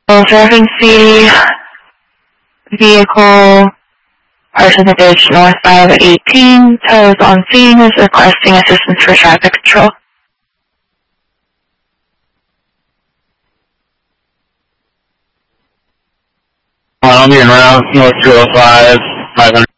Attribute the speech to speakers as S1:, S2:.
S1: Observing C vehicle, parts of the ditch north side of 18, tows on scene is requesting assistance for traffic control.
S2: On being around North 205, 500.